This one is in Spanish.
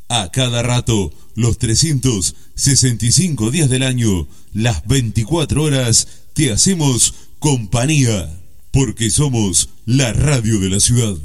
A cada rato, los 365 días del año, las 24 horas, te hacemos compañía, porque somos la radio de la ciudad.